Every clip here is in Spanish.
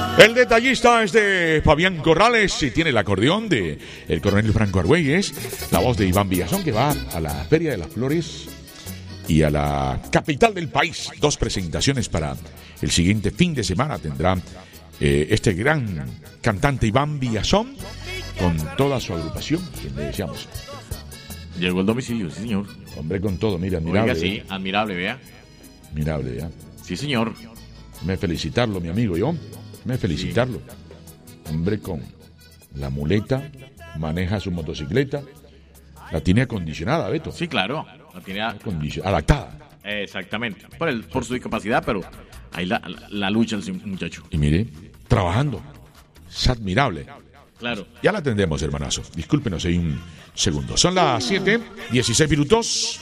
El detallista es de Fabián Corrales y tiene el acordeón de el coronel Franco Argüelles, la voz de Iván Villazón, que va a la Feria de las Flores y a la capital del país. 2 presentaciones para el siguiente fin de semana tendrá este gran cantante Iván Villazón con toda su agrupación, que le deseamos. Llegó el domicilio, sí, señor. Hombre, con todo, mira, admirable. Oiga, sí, admirable, vea. Admirable, ¿ya? Sí, señor. Me felicitarlo, mi amigo, yo. Me felicitarlo. Sí. Hombre, con la muleta, maneja su motocicleta. La tiene acondicionada, Beto. Sí, claro. La tiene adaptada. Exactamente. Por su discapacidad, pero ahí la lucha el muchacho. Y mire, trabajando. Es admirable. Claro. Ya la atendemos, hermanazo. Discúlpenos ahí un segundo. Son las 7:16 minutos.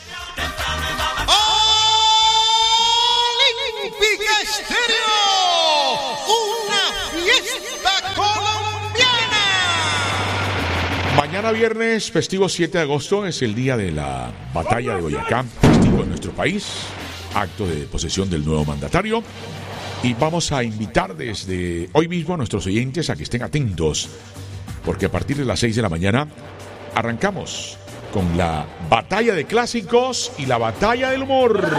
Olímpica Estéreo, una fiesta colombiana. Mañana viernes, festivo 7 de agosto, es el día de la batalla de Boyacá, festivo de nuestro país, acto de posesión del nuevo mandatario. Y vamos a invitar desde hoy mismo a nuestros oyentes a que estén atentos, porque a partir de las 6 de la mañana arrancamos con la batalla de clásicos y la batalla del humor.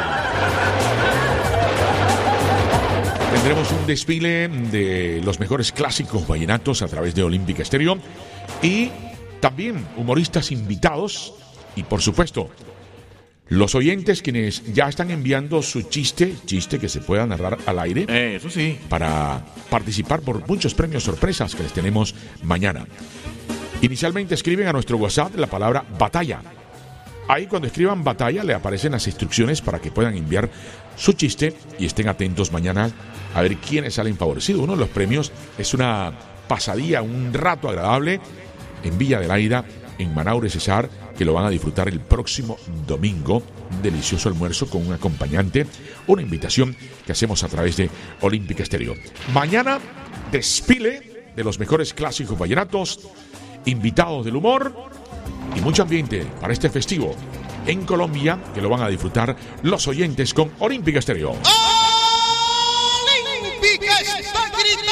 Tendremos un desfile de los mejores clásicos vallenatos a través de Olímpica Estéreo y también humoristas invitados y, por supuesto, los oyentes quienes ya están enviando su chiste que se pueda narrar al aire. Eso sí. Para participar por muchos premios sorpresas que les tenemos mañana. Inicialmente escriben a nuestro WhatsApp la palabra batalla. Ahí cuando escriban batalla le aparecen las instrucciones para que puedan enviar su chiste y estén atentos mañana a ver quiénes salen favorecidos. Uno de los premios es una pasadía, un rato agradable en Villa del Aira, en Manaure, Cesar, que lo van a disfrutar el próximo domingo. Un delicioso almuerzo con un acompañante, una invitación que hacemos a través de Olímpica Estéreo. Mañana, desfile de los mejores clásicos vallenatos, invitados del humor y mucho ambiente para este festivo en Colombia, que lo van a disfrutar los oyentes con Olímpica Estéreo.